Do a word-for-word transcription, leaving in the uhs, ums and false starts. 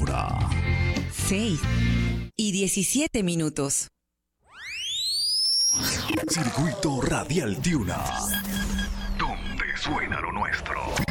hora. seis y diecisiete minutos. Circuito Radial Tiuna, donde suena lo nuestro.